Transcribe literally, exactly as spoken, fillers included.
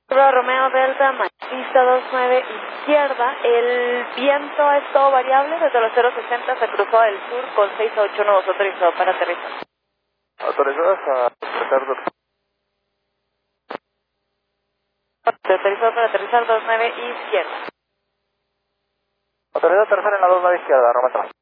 Romeo Delta, pista dos nueve izquierda, el viento es todo variable, desde los cero sesenta se cruzó el sur con seis a ocho nudos autorizado para aterrizar. Autorizadas a aterrizar dos. Autorizado para aterrizar dos nueve izquierda. Autorizado a aterrizar en la dos nueve izquierda, Romeo.